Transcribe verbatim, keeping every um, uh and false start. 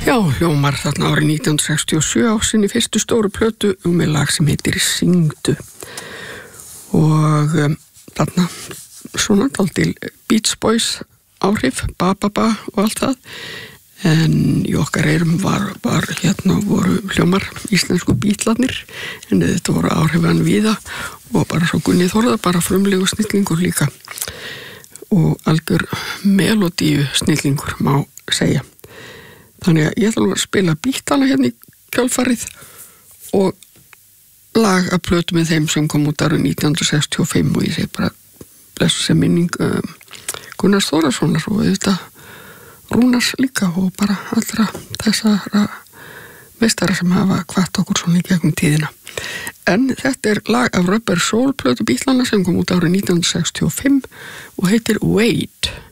Já, hljómar þarna árið nítján hundruð sextíu og sjö á sinni fyrstu stóru plötu um með lag sem heitir Syngdu. Og um, þarna svona dálítil Beach Boys áhrif, Ba-Ba-Ba og allt það. En í okkar eyrum var, var hérna voru hljómar íslensku bítlarnir, en þetta voru áhrifan víða og bara svo Gunni Þórðar, bara frumlegu snillingur líka. Og algjör melodíu snillingur má segja. Þannig að ég ætla nú að spila Bítana hérna í kjölfarið og lag að plötu með þeim sem kom út árið nítján hundruð sextíu og fimm og ég segi bara blessu sem minning um, Gunnars Þórðarssonar og þetta Rúnars líka og bara allra þessara meistara sem hafa hvatt okkur svona í gegnum tíðina. En þetta er lag af Rubber Soul plötu Bítlana sem kom út árið nítján hundruð sextíu og fimm og heitir Wait.